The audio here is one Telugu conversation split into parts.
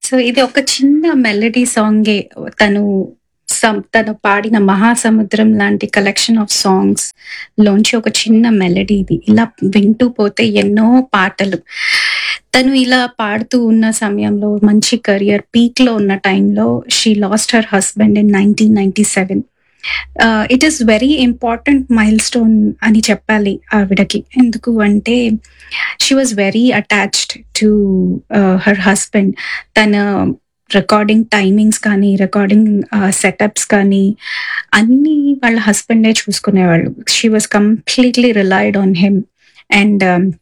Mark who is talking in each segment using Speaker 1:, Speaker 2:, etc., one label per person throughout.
Speaker 1: సో ఇది ఒక చిన్న మెలోడీ సాంగే. తను తను పాడిన 'మహాసముద్రం' లాంటి కలెక్షన్ ఆఫ్ సాంగ్స్ లోంచి ఒక చిన్న మెలోడీ ఇది. ఇలా వింటూ పోతే ఎన్నో పాటలు. తను ఇలా పాడుతూ ఉన్న సమయంలో మంచి కెరియర్ పీక్‌లో ఉన్న టైంలో she lost her husband in 1997. It is very important milestone అని చెప్పాలి ఆవిడకి. ఎందుకు అంటే she was very attached to her husband. తన రికార్డింగ్ టైమింగ్స్ కానీ, రికార్డింగ్ సెటప్స్ కానీ అన్నీ వాళ్ళ హస్బెండే చూసుకునేవాళ్ళు. She was completely relied on him. And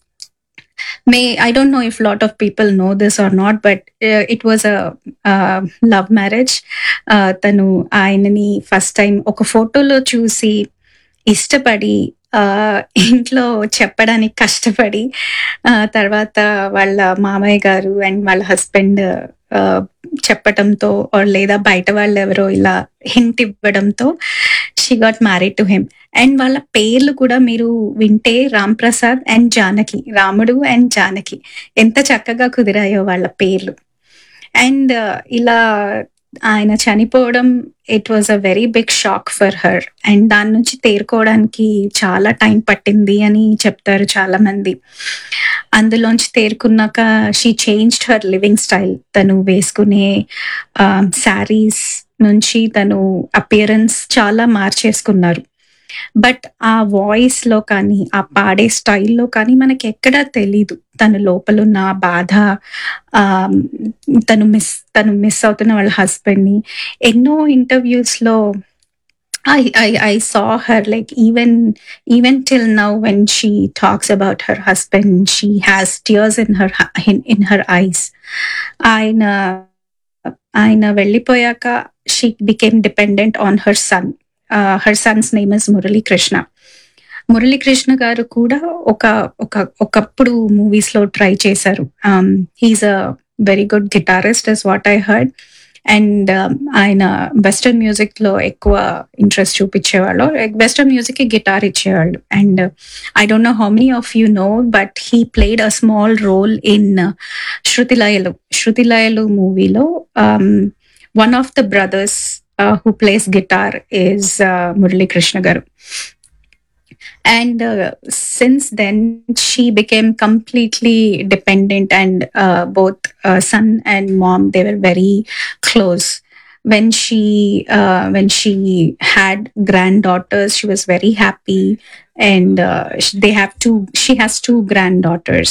Speaker 1: I don't know if a lot of people know this or not, but it was a love marriage. తను ఆయనని ఫస్ట్ టైం ఒక ఫోటోలో చూసి ఇష్టపడి ఇంట్లో చెప్పడానికి కష్టపడి తర్వాత వాళ్ళ మామయ్య గారు అండ్ వాళ్ళ హస్బెండ్ చెప్పటంతో లేదా బయట వాళ్ళు ఎవరో ఇలా హింట్ ఇవ్వడంతో she got married to him. And వాళ్ళ పేర్లు కూడా మీరు వింటే రామ్ ప్రసాద్ అండ్ జానకి, రాముడు అండ్ జానకి ఎంత చక్కగా కుదిరాయో వాళ్ళ పేర్లు. అండ్ ఇలా ఆయన చనిపోవడం it was a very big shock for her. And దాని నుంచి తేరుకోవడానికి చాలా టైం పట్టింది అని చెప్తారు చాలా మంది. అందులోంచి తేరుకున్నాక she changed her living style. తను వేసుకునే శారీస్ నుంచి తను అపియరెన్స్ చాలా మార్చేసుకున్నారు. బట్ ఆ వాయిస్ లో కానీ, ఆ పాడే స్టైల్లో కానీ మనకి ఎక్కడా తెలీదు తన లోపలున్న ఆ బాధ. తను మిస్ అవుతున్న వాళ్ళ హస్బెండ్ ని. ఎన్నో ఇంటర్వ్యూస్ లో I saw her, like even till now when she talks about her husband, she has tears in her eyes. ఆయన వెళ్ళిపోయాక she became dependent on her son. Her son's name is Murali Krishna. Murali Krishna గారు కూడా ఒకప్పుడు మూవీస్ లో ట్రై చేశారు. He's a very good guitarist is what I heard. And ఆయన వెస్టర్న్ మ్యూజిక్ లో ఎక్కువ ఇంట్రెస్ట్ చూపించేవాళ్ళు. వెస్టర్న్ మ్యూజిక్ కి గిటార్ ఇచ్చేవాళ్ళు. And I don't know how many of you know, but he played a small role in శృతిలయలు మూవీలో. One of the brothers who plays guitar is Murali Krishna garu. And since then she became completely dependent, and both son and mom, they were very close. When she had granddaughters, she was very happy. And she has two granddaughters.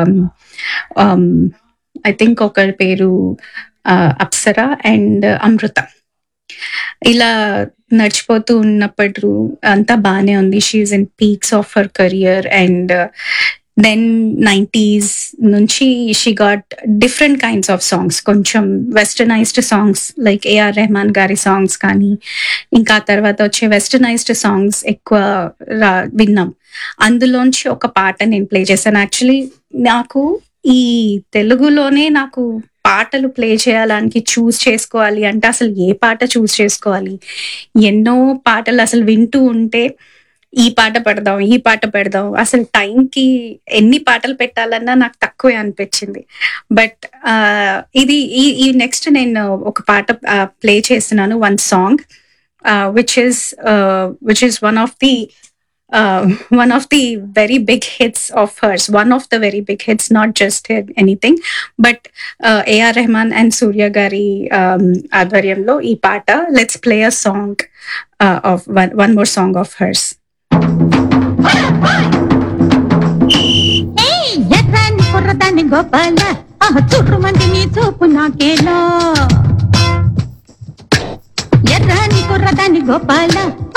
Speaker 1: I think okar peru Apsara and Amruta. ఇలా నడిచిపోతూ ఉన్నప్పుడు అంతా బానే ఉంది. She is in peaks of her career. And then 90s నుంచి she got different kinds of songs. కొంచెం westernised songs like AR Rahman గారి సాంగ్స్ కానీ, ఇంకా తర్వాత వచ్చే వెస్టర్నైజ్డ్ సాంగ్స్ ఎక్కువ విన్నాం. అందులోంచి ఒక పాట నేను ప్లే చేశాను. యాక్చువల్లీ నాకు ఈ తెలుగులోనే నాకు పాటలు ప్లే చేయాలని చూస్ చేసుకోవాలి అంటే అసలు ఏ పాట చూస్ చేసుకోవాలి? ఎన్నో పాటలు అసలు వింటూ ఉంటే ఈ పాట పెడదాం అసలు టైంకి ఎన్ని పాటలు పెట్టాలన్నా నాకు తక్కువే అనిపించింది. బట్ ఇది ఈ నెక్స్ట్ నేను ఒక పాట ప్లే చేస్తున్నాను, one song which is one of the very big hits of hers. One of the very big hits, not just anything, but A.R. Rahman and Surya Gari advaryamlo ee paata. Let's play a song of one more song of hers.
Speaker 2: Hey, yatani korradani gopala, churru mandi nee chupu nakela. Yatani korradani gopala.